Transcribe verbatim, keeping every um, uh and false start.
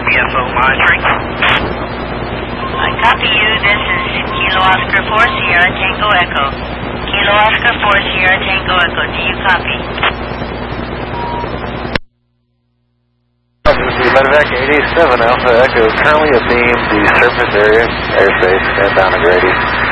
V F O monitoring. I copy you. This is Kilo Oscar four Sierra Tango Echo. Kilo Oscar four Sierra Tango Echo. Do you copy? This is Medevac eight eight seven Alpha Echo. Currently abeam the surface area airspace and down to Grady.